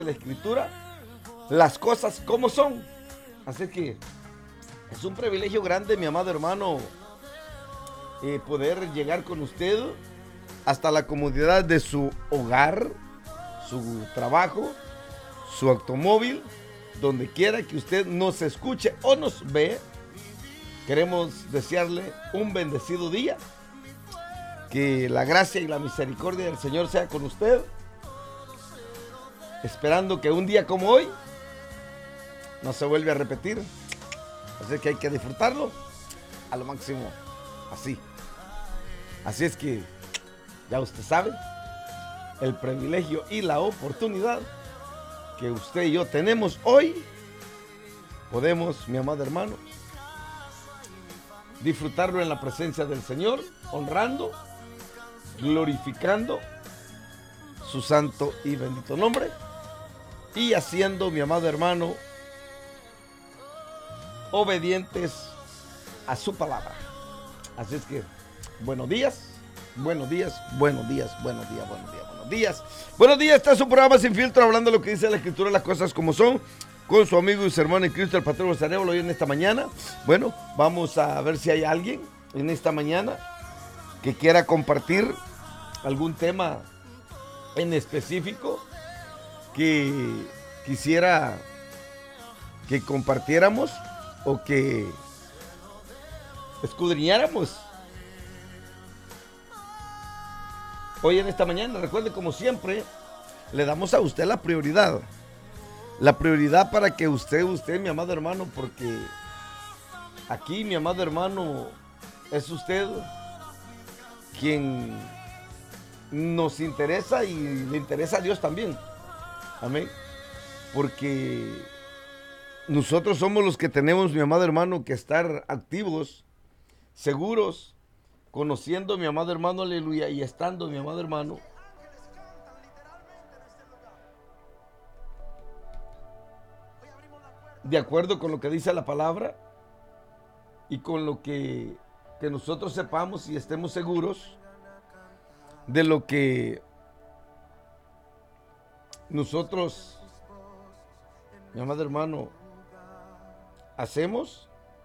la escritura las cosas como son. Así que es un privilegio grande, mi amado hermano, poder llegar con usted hasta la comodidad de su hogar, su trabajo, su automóvil, donde quiera que usted nos escuche o nos ve. Queremos desearle un bendecido día, que la gracia y la misericordia del Señor sea con usted, esperando que un día como hoy no se vuelva a repetir. Así que hay que disfrutarlo a lo máximo, así es que ya usted sabe el privilegio y la oportunidad que usted y yo tenemos hoy. Podemos, mi amado hermano, disfrutarlo en la presencia del Señor, honrando, glorificando su santo y bendito nombre, y haciendo, mi amado hermano, obedientes a su palabra. Así es que, buenos días, buenos días, buenos días, buenos días, buenos días, buenos días. Buenos días, está su programa Sin Filtro, hablando de lo que dice la Escritura, las cosas como son, con su amigo y su hermano en Cristo, el Pastor José Arevalo, hoy en esta mañana. Bueno, vamos a ver si hay alguien en esta mañana que quiera compartir algún tema en específico que quisiera que compartiéramos o que escudriñáramos hoy en esta mañana. Recuerde, como siempre, le damos a usted la prioridad para que usted, mi amado hermano, porque aquí, mi amado hermano, es usted quien nos interesa y le interesa a Dios también. Amén. Porque nosotros somos los que tenemos, mi amado hermano, que estar activos, seguros, conociendo, mi amado hermano, aleluya, y estando, mi amado hermano, de acuerdo con lo que dice la palabra y con lo que nosotros sepamos y estemos seguros de lo que nosotros, mi amado hermano, hacemos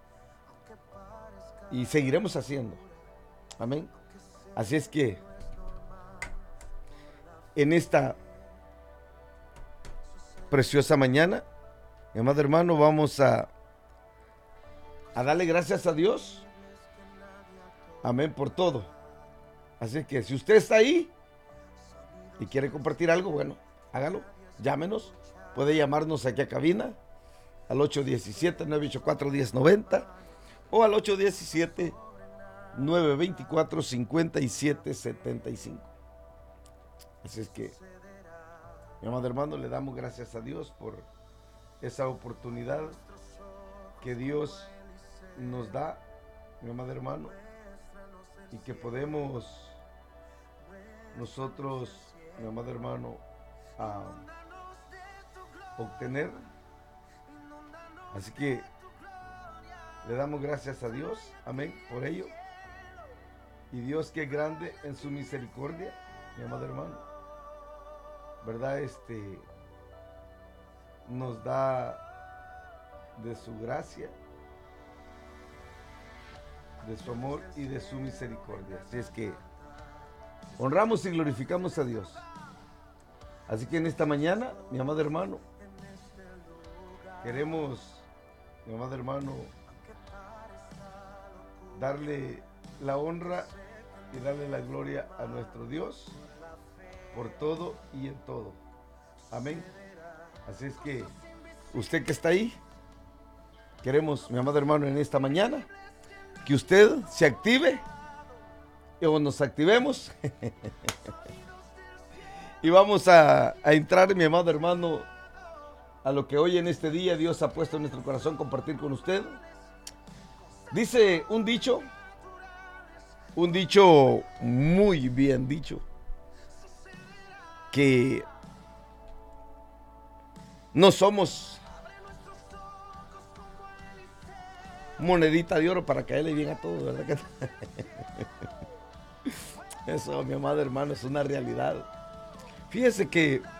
y seguiremos haciendo. Amén. Así es que en esta preciosa mañana, mi amado hermano, vamos a darle gracias a Dios. Amén, por todo. Así que si usted está ahí y quiere compartir algo, bueno, hágalo, llámenos. Puede llamarnos aquí a cabina al 817-984-1090 o al 817-924-5775. Así es que, mi amado hermano, le damos gracias a Dios por esa oportunidad que Dios nos da, mi amado hermano, y que podemos nosotros, mi amado hermano, obtener. Así que le damos gracias a Dios, amén, por ello. Y Dios, que es grande en su misericordia, mi amado hermano, ¿verdad? Nos da de su gracia, de su amor y de su misericordia. Así es que honramos y glorificamos a Dios. Así que en esta mañana, mi amado hermano, queremos, mi amado hermano, darle la honra y darle la gloria a nuestro Dios por todo y en todo. Amén. Así es que usted que está ahí, queremos, mi amado hermano, en esta mañana, que usted se active o nos activemos y vamos a entrar, mi amado hermano, a lo que hoy en este día Dios ha puesto en nuestro corazón compartir con usted. Dice un dicho muy bien dicho, que no somos monedita de oro para caerle bien a todos, ¿verdad? Eso, mi amado hermano, es una realidad. Fíjese que